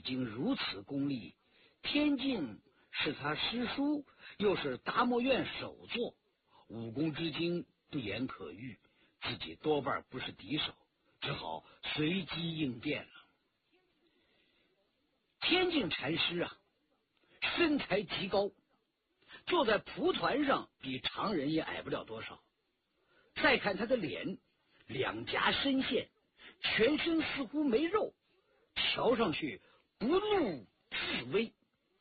经如此功力，天境是他师叔，又是达摩院首座，武功之精不言可喻，自己多半不是敌手，只好随机应变了。天境禅师啊，身材极高，坐在蒲团上比常人也矮不了多少。再看他的脸，两颊深陷，全身似乎没肉，瞧上去不怒自威。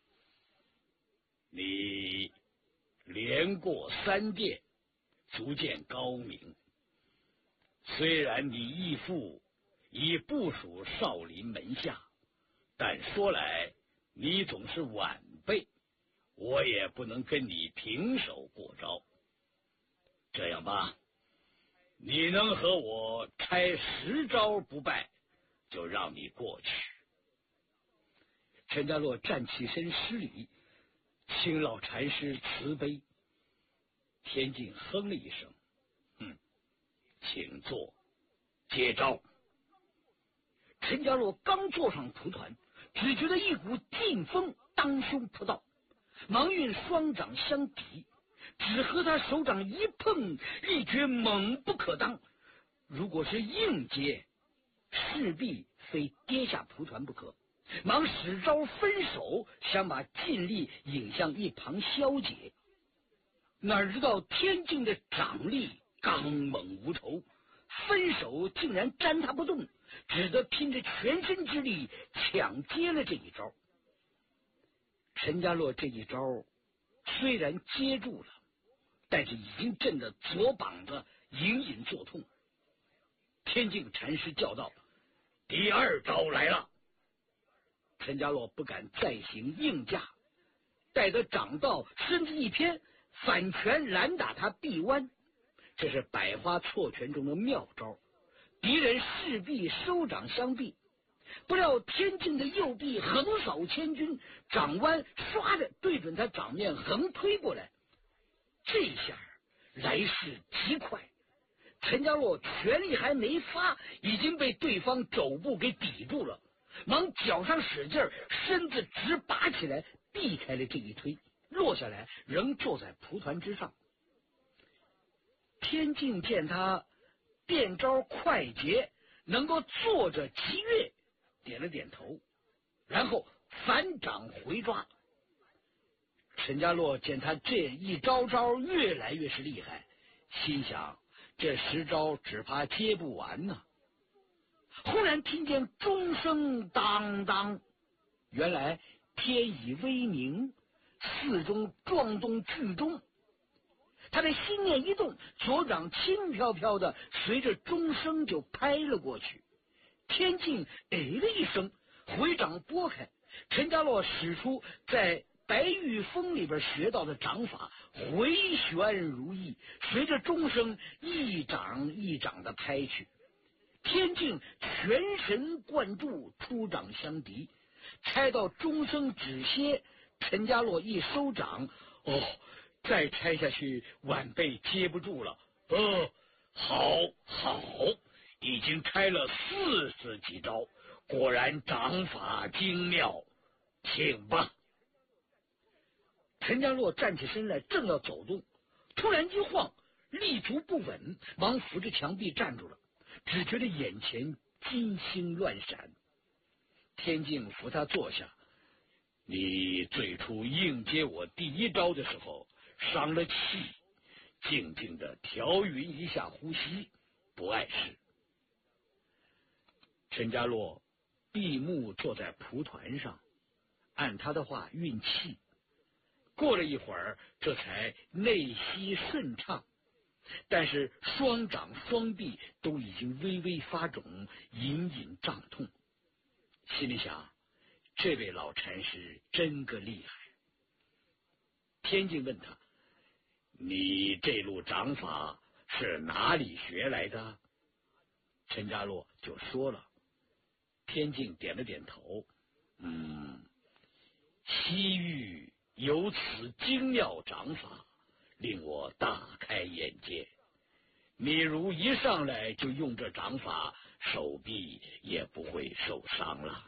你连过3殿，足见高明。虽然你义父已部属少林门下，但说来你总是晚辈，我也不能跟你平手过招。这样吧，你能和我拆10招不败，就让你过去。陈家洛站起身施礼，请老禅师慈悲。天境哼了一声，请坐，接招。陈家洛刚坐上蒲团，只觉得一股劲风当胸扑到，忙运双掌相抵，只和他手掌一碰，力觉猛不可当。如果是硬接，势必非跌下蒲团不可，忙使招分手，想把劲力引向一旁消解。哪知道天境的掌力刚猛无仇，分手竟然粘他不动，只得拼着全身之力抢接了这一招。陈家洛这一招虽然接住了，但是已经震得左膀子隐隐作痛。天境禅师叫道：“第2招来了！”陈家洛不敢再行硬架，待得掌到，身子一偏，反拳拦打他臂弯。这是百花错拳中的妙招，敌人势必收掌相避。不料天境的右臂横扫千军，掌弯唰的对准他掌面横推过来。这下来势极快，陈家洛全力还没发，已经被对方肘部给抵住了，忙脚上使劲，身子直拔起来，避开了这一推，落下来仍坐在蒲团之上。天境见他变招快捷，能够坐着击跃，点了点头，然后反掌回抓。陈家洛见他这一招招越来越是厉害，心想这10招只怕接不完呢。忽然听见钟声当当，原来天已微明，寺中撞动巨钟。他的心念一动，左掌轻飘飘的随着钟声就拍了过去。天境哎了一声，回掌拨开，陈家洛使出在白玉峰里边学到的掌法，回旋如意，随着钟声一掌一掌的拍去。天境全神贯注，出掌相敌，拆到钟声止歇，陈家洛一收掌，再拆下去晚辈接不住了。好，已经拆了40几招，果然掌法精妙，请吧。陈家洛站起身来，正要走动，突然一晃，立足不稳，忙扶着墙壁站住了，只觉得眼前金星乱闪。天境扶他坐下：“你最初应接我第1招的时候伤了气，静静的调匀一下呼吸，不碍事。”陈家洛闭目坐在蒲团上，按他的话运气。过了一会儿，这才内息顺畅，但是双掌双臂都已经微微发肿，隐隐胀痛。心里想，这位老禅师真个厉害。天境问他：“你这路掌法是哪里学来的？”陈家洛就说了。天境点了点头：“西域有此精妙掌法，令我大开眼界。你如一上来就用这掌法，手臂也不会受伤了。”